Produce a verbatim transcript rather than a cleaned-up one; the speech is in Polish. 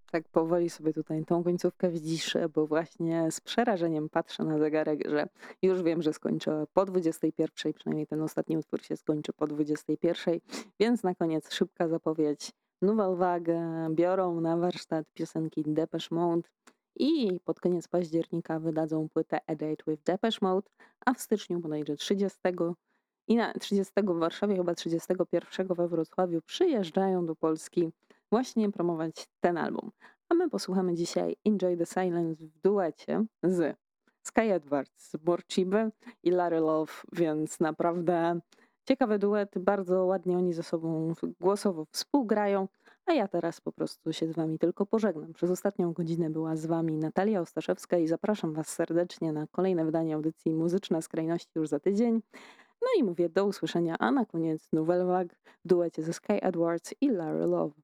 Tak powoli sobie tutaj tą końcówkę wdziszę, bo właśnie z przerażeniem patrzę na zegarek, że już wiem, że skończę po dwudziestej pierwszej, przynajmniej ten ostatni utwór się skończy po dwudziestej pierwszej, więc na koniec szybka zapowiedź. Nouvelle Vague biorą na warsztat piosenki Depeche Mode i pod koniec października wydadzą płytę A Date with Depeche Mode, a w styczniu bodajże trzydziestego i na trzydziestego w Warszawie, chyba trzydziestego pierwszego we Wrocławiu przyjeżdżają do Polski właśnie promować ten album. A my posłuchamy dzisiaj Enjoy the Silence w duecie z Sky Edwards, Morciby i Larry Love, więc naprawdę ciekawy duet, bardzo ładnie oni ze sobą głosowo współgrają, a ja teraz po prostu się z wami tylko pożegnam. Przez ostatnią godzinę była z wami Natalia Ostaszewska i zapraszam was serdecznie na kolejne wydanie audycji Muzyczne Skrajności już za tydzień. No i mówię do usłyszenia, a na koniec Nouvelle Vague w duecie ze Sky Edwards i Larry Love.